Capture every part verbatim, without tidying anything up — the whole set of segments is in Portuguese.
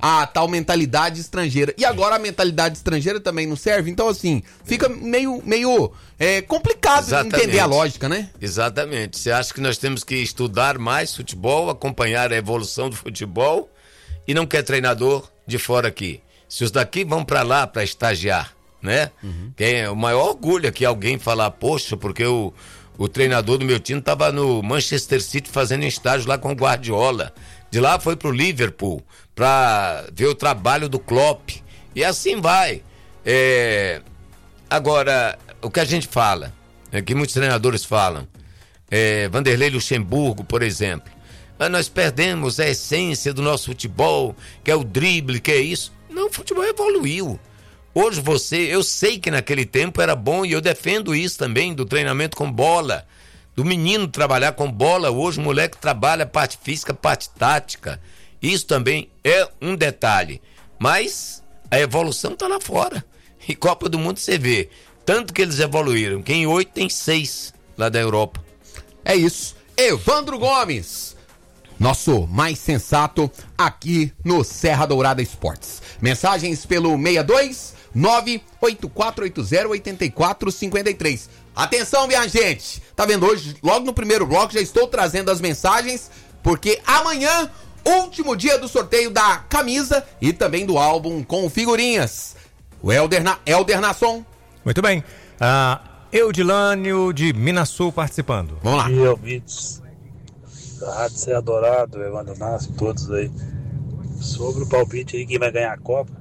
a tal mentalidade estrangeira. E agora a mentalidade estrangeira também não serve, então assim, fica meio, meio é, complicado Exatamente. Entender a lógica, né? Exatamente. Você acha que nós temos que estudar mais futebol, acompanhar a evolução do futebol e não quer treinador de fora aqui. Se os daqui vão para lá para estagiar, né? Uhum. Que é o maior orgulho aqui alguém falar, poxa, porque o, o treinador do meu time estava no Manchester City fazendo estágio lá com o Guardiola. De lá foi pro Liverpool para ver o trabalho do Klopp. E assim vai. É... Agora, o que a gente fala, é que muitos treinadores falam, é, Vanderlei Luxemburgo, por exemplo, mas nós perdemos a essência do nosso futebol, que é o drible, que é isso. Não, o futebol evoluiu. Hoje você, eu sei que naquele tempo era bom e eu defendo isso também, do treinamento com bola, do menino trabalhar com bola. Hoje o moleque trabalha parte física, parte tática. Isso também é um detalhe. Mas a evolução tá lá fora. E Copa do Mundo você vê, tanto que eles evoluíram, que em oito tem seis lá da Europa. É isso. Evandro Gomes, nosso mais sensato aqui no Serra Dourada Esportes. Mensagens pelo seis dois nove oito quatro oito zero oito quatro cinco três. Atenção, minha gente. Tá vendo hoje, logo no primeiro bloco, já estou trazendo as mensagens, porque amanhã, último dia do sorteio da camisa e também do álbum com figurinhas. O Helder, Na, Helder Nasson. Muito bem. Uh, Eudilânio de Minasul participando. Vamos lá. E ouvintes da Rádio Serra Dourada, Evandro Nasson, todos aí. Sobre o palpite aí, quem vai ganhar a Copa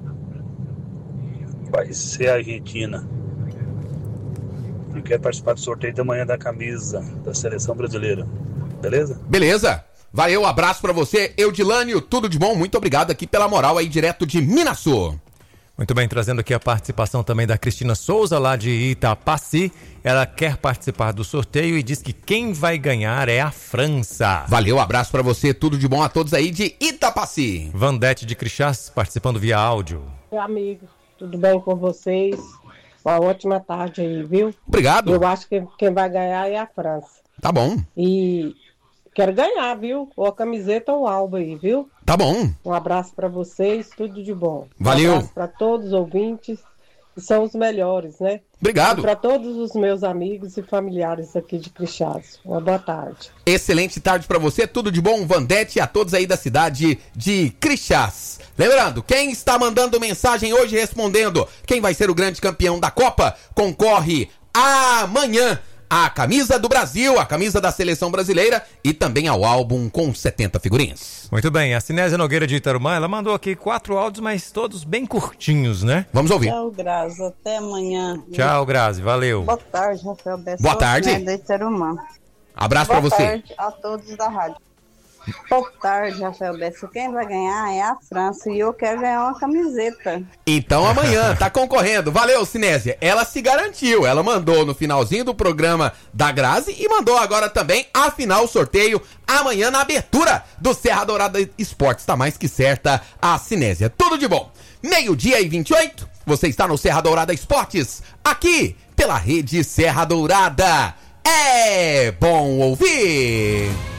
vai ser a Argentina. Eu quero participar do sorteio da manhã da camisa da Seleção Brasileira. Beleza? Beleza. Valeu, um abraço pra você, Eudilânio. Tudo de bom, muito obrigado aqui pela moral aí, direto de Minasul. Muito bem, trazendo aqui a participação também da Cristina Souza, lá de Itapaci. Ela quer participar do sorteio e diz que quem vai ganhar é a França. Valeu, um abraço pra você, tudo de bom a todos aí de Itapaci. Vandete de Crixás participando via áudio. Meu amigo, tudo bem com vocês? Uma ótima tarde aí, viu? Obrigado. Eu acho que quem vai ganhar é a França. Tá bom. E quero ganhar, viu? Ou a camiseta ou o álbum aí, viu? Tá bom. Um abraço pra vocês, tudo de bom. Valeu. Um abraço pra todos os ouvintes, que são os melhores, né? Obrigado. E pra todos os meus amigos e familiares aqui de Crixás. Uma boa tarde. Excelente tarde pra você, tudo de bom, Vandete, e a todos aí da cidade de Crixás. Lembrando, quem está mandando mensagem hoje respondendo quem vai ser o grande campeão da Copa, concorre amanhã a camisa do Brasil, a camisa da seleção brasileira e também ao álbum com setenta figurinhas. Muito bem, a Cinésia Nogueira de Itarumã, ela mandou aqui quatro áudios, mas todos bem curtinhos, né? Vamos ouvir. Tchau, Grazi, até amanhã. Tchau, Grazi, valeu. Boa tarde, Rafael Bessa. Boa tarde. De Itarumã. Abraço pra você. Boa tarde a todos da rádio. Boa tarde, Rafael Bessa. Quem vai ganhar é a França e eu quero ganhar uma camiseta. Então amanhã, tá concorrendo. Valeu, Cinésia. Ela se garantiu. Ela mandou no finalzinho do programa da Grazi e mandou agora também, afinal, o sorteio amanhã na abertura do Serra Dourada Esportes. Tá mais que certa a Cinésia. Tudo de bom. Meio-dia e vinte e oito. Você está no Serra Dourada Esportes, aqui pela rede Serra Dourada. É bom ouvir.